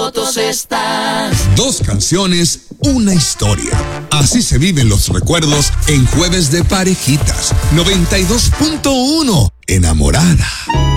fotos estás. Dos canciones, una historia. Así se viven los recuerdos en Jueves de Parejitas. 92.1. Enamorada.